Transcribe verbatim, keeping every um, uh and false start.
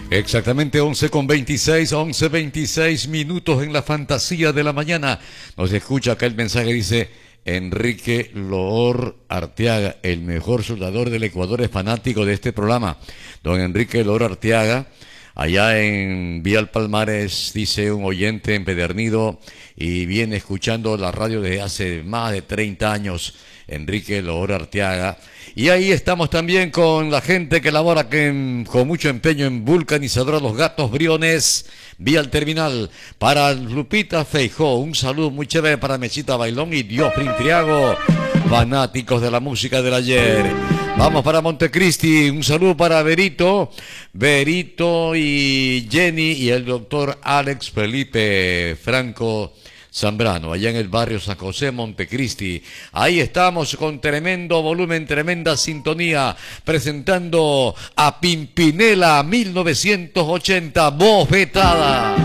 Exactamente once con veintiséis, once veintiséis minutos en la fantasía de la mañana. Nos escucha acá el mensaje, dice Enrique Loor Arteaga, el mejor soldador del Ecuador, es fanático de este programa. Don Enrique Loor Arteaga, allá en Vía Palmares, dice un oyente empedernido y viene escuchando la radio desde hace más de treinta años, Enrique Loor Arteaga. Y ahí estamos también con la gente que labora que, con mucho empeño en Vulcanizadora Los Gatos Briones, vía el terminal. Para Lupita Feijó, un saludo muy chévere para Mechita Bailón y Diofrin Triago, fanáticos de la música del ayer. Vamos para Montecristi, un saludo para Berito, Berito y Jenny y el doctor Alex Felipe Franco Zambrano, allá en el barrio San José, Montecristi. Ahí estamos con tremendo volumen, tremenda sintonía, presentando a Pimpinela mil novecientos ochenta, bofetada.